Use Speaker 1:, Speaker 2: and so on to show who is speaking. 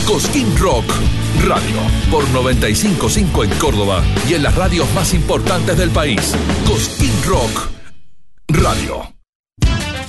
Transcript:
Speaker 1: Cosquín Rock Radio, por 95.5 en Córdoba y en las radios más importantes del país. Cosquín Rock Radio.